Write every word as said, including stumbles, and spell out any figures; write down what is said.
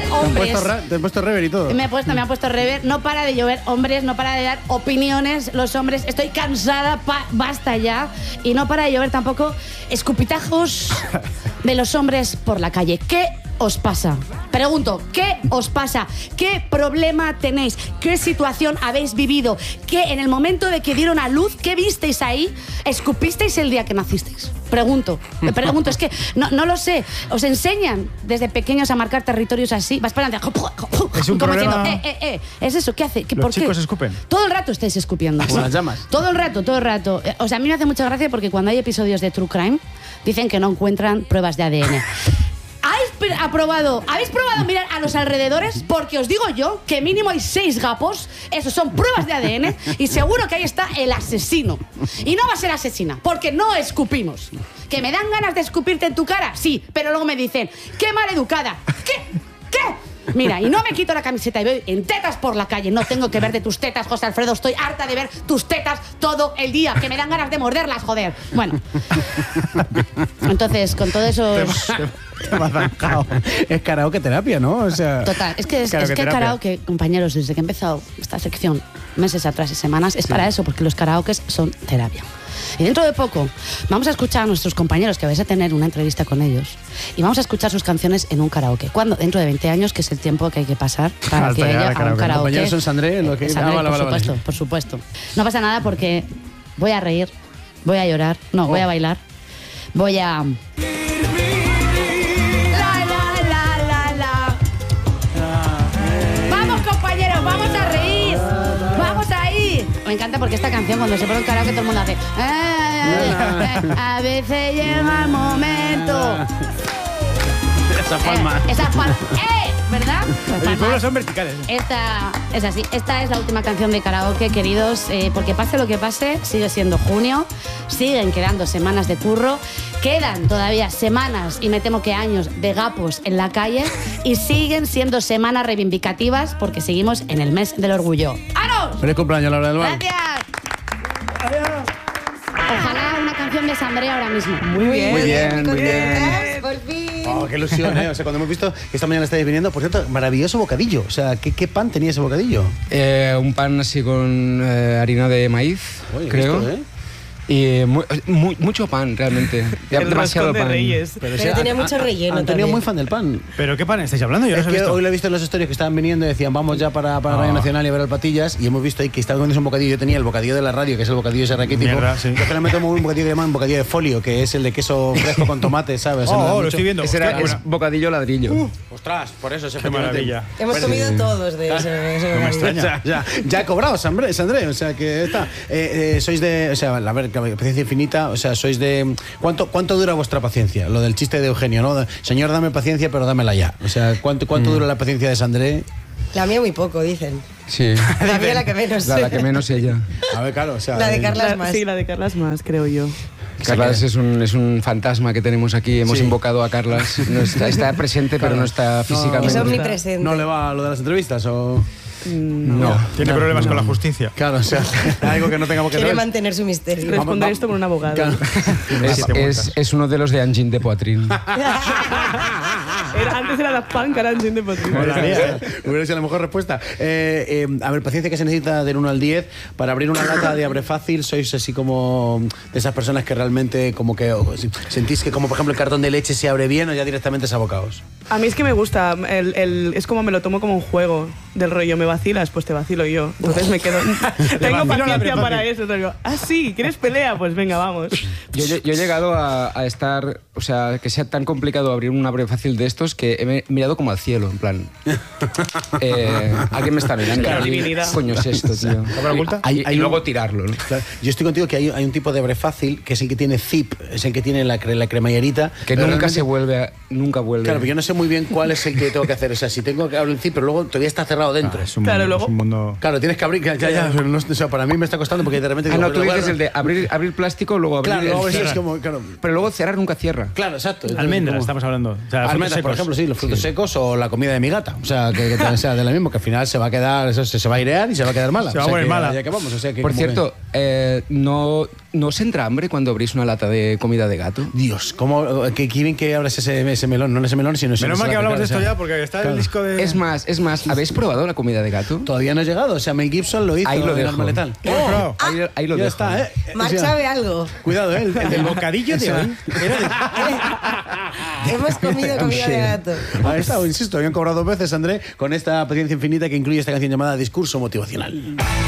hombres. Te han puesto, te han puesto rever y todo. Me, he puesto, me han puesto rever. No para de llover hombres, no para de dar opiniones los hombres. Estoy cansada, pa, basta ya. Y no para de llover tampoco escupitajos de los hombres por la calle. ¿Qué os pasa? Pregunto, ¿qué os pasa? ¿Qué problema tenéis? ¿Qué situación habéis vivido? ¿Qué en el momento de que dieron a luz, qué visteis ahí? ¿Escupisteis el día que nacisteis? Pregunto, me pregunto, es que no, no lo sé. ¿Os enseñan desde pequeños a marcar territorios así? Vas para adelante. Es un como problema... diciendo, eh, eh, eh, es eso, ¿qué hace? ¿Qué, Los ¿por chicos qué? escupen. Todo el rato estáis escupiendo. Como las llamas. Todo el rato, todo el rato. O sea, a mí me hace mucha gracia porque cuando hay episodios de True Crime, dicen que no encuentran pruebas de A D N. ¿Habéis aprobado, ¿Habéis probado mirar a los alrededores? Porque os digo yo que mínimo hay seis gapos. Esos son pruebas de A D N. Y seguro que ahí está el asesino. Y no va a ser asesina, porque no escupimos. ¿Que me dan ganas de escupirte en tu cara? Sí, pero luego me dicen, ¡qué maleducada! ¿Qué? ¿Qué? Mira, y no me quito la camiseta y voy en tetas por la calle. No tengo que ver de tus tetas, José Alfredo. Estoy harta de ver tus tetas todo el día. Que me dan ganas de morderlas, joder. Bueno. Entonces, con todo eso... Te me has zanjado. Es karaoke terapia, ¿no? O sea, total, es que es, karaoke es que terapia. karaoke, compañeros, desde que he empezado esta sección, meses atrás y semanas, es sí. para eso, porque los karaokes son terapia. Y dentro de poco vamos a escuchar a nuestros compañeros, que vais a tener una entrevista con ellos, y vamos a escuchar sus canciones en un karaoke. ¿Cuándo? Dentro de veinte años, que es el tiempo que hay que pasar para Hasta que haya karaoke. un karaoke. Compañeros son Sandré, lo que... Sandré, ah, vale, por vale, supuesto, vale. por supuesto. No pasa nada porque voy a reír, voy a llorar, no, oh. voy a bailar, voy a... ¡Vamos a reír! ¡Vamos ahí! Me encanta porque esta canción, cuando se pone un karaoke, todo el mundo hace... Eh, eh, eh, a veces llega el momento... Esa palma. Eh, esa palma. ¡Eh! ¿Verdad? Los pueblos son verticales. Esta es así. Esta es la última canción de karaoke, queridos. Eh, porque pase lo que pase, sigue siendo junio. Siguen quedando semanas de curro. Quedan todavía semanas, y me temo que años, de gapos en la calle. Y siguen siendo semanas reivindicativas porque seguimos en el mes del orgullo. ¡Aros! ¡Feliz cumpleaños, Laura del Val! ¡Gracias! Ojalá una canción de Sandré ahora mismo. Muy bien. Muy bien, muy bien. Por fin. Oh, qué ilusión, ¿eh? O sea, cuando hemos visto que esta mañana estáis viniendo, por cierto, maravilloso bocadillo. O sea, ¿qué, qué pan tenía ese bocadillo? Eh, un pan así con eh, harina de maíz, Oye, creo. Visto, ¿eh? Y muy, muy, mucho pan, realmente. El demasiado roscón de pan. Reyes. Pero, o pero sea, tenía a- mucho a- relleno Antonio también. muy fan del pan. ¿Pero qué pan estáis hablando? Yo no Es os he que visto. hoy lo he visto en las historias que estaban viniendo y decían, vamos ya para, para Ah. Radio Nacional y a ver al Patillas, y hemos visto ahí que estaba comiendo un bocadillo. Yo tenía el bocadillo de la radio, que es el bocadillo ese raquítico. Mierda, sí. Yo generalmente tomo un bocadillo que llaman bocadillo de folio, que es el de queso fresco con tomate, ¿sabes? Oh, No da oh, lo mucho. estoy viendo. Ese era, Hostia, es bueno. bocadillo ladrillo. Uh, ostras, por eso, Qué maravilla. Hemos comido todos de ese, ese No me bocadillo. extraña. Ya, ya, ya he cobrado, Sandré, Sandré, o sea que está. Eh, eh, sois de, o sea, a ver, paciencia infinita, o sea, sois de. ¿Cuánto, cuánto dura vuestra paciencia? Lo del chiste de Eugenio, ¿no? De, Señor, dame paciencia, pero dámela ya. O sea, ¿cuánto, cuánto mm. dura la paciencia de Sandré? La mía muy poco, dicen. Sí. La mía la que menos. La, la que menos ella. A ver, claro, o sea. La de eh, Carla es La- más. sí, la de Carlas más, creo yo. Carlas es un, es un fantasma que tenemos aquí. Hemos Sí. invocado a Carlas. No está, está presente, pero no está físicamente. Es omnipresente. ¿No le va a lo de las entrevistas o.? No. Tiene no, problemas no. con la justicia. Claro, o sea, algo que no tengamos que Quiere saber. mantener su misterio. Responder esto con un abogado. Claro. Es, Siete vueltas. es, es uno de los de Angine de Poitrine. Era- antes era la punk, ahora en de Potrero. Molaría, ¿eh? Hubiera sido la mejor respuesta. Eh, eh, a ver, paciencia que se necesita del uno al diez para abrir una lata de abre fácil. Sois así como de esas personas que realmente como que o, si- sentís que como por ejemplo el cartón de leche se abre bien o ya directamente es abocaos. A mí es que me gusta, el, el- es como me lo tomo como un juego del rollo, me vacilas, pues te vacilo yo. Entonces me quedo... Tengo vacilo la paciencia abre para fácil. eso. Entonces digo, ah, sí, ¿quieres pelea? Pues venga, vamos. Yo, yo- yo he llegado a, a estar, o sea, que sea tan complicado abrir un abre fácil de estos que he mirado como al cielo, en plan. Eh, ¿Alguien me está mirando? Claro, ¿Qué divinidad. coño es esto, tío? ¿Cámara oculta? Y, Hay- y hay luego un- tirarlo, ¿no? Claro, yo estoy contigo que hay, hay un tipo de abre fácil que es el que tiene zip, es el que tiene la, cre- la cremallerita. Que pero nunca realmente- se vuelve, a- nunca vuelve. Claro, pero yo no sé muy bien cuál es el que tengo que hacer. O sea, si tengo que abrir el zip, pero luego todavía está cerrado dentro. Ah, es un Claro, mundo, luego- es un mundo... Claro, tienes que abrir. Ya, ya, ya, no, o sea, para mí me está costando porque de repente. Ah, digo, no, tú pero dices bueno, el de abrir, abrir plástico, luego abrir Claro, el luego eso cierra. es como. Claro, Pero luego cerrar nunca cierra. claro exacto. Entonces, Almendra, como- estamos hablando. O sea, frutos Almendras, por secos. ejemplo, sí, los frutos secos o la comida de mi gata. O sea, que, que también sea de la misma, que al final se va a quedar, eso, se, se va a airear y se va a quedar mala. Se va o sea, a poner que, mala. Ya que vamos, o sea, que Por como cierto, que- eh, ¿no, ¿no os entra hambre cuando abrís una lata de comida de gato? Dios, ¿cómo que quieren que abras ese, ese melón? No ese melón, sino ese Menos mal que hablamos de esto o sea, ya, porque está claro. el disco de... Es más, es más, ¿habéis probado la comida de gato? Todavía no ha llegado. O sea, Mel Gibson lo hizo Ahí lo en dejo. Arma Letal. ¿Qué hemos probado? Ahí, ahí lo ya dejo. está, ¿eh? Marc O sea, sabe algo. Cuidado, ¿eh? El, El del bocadillo de Esa- hoy. Era de- Hemos comido comida de gato. Ahí está, insisto, habían cobrado dos veces, André, con esta paciencia infinita que incluye esta canción llamada Discurso Motivacional.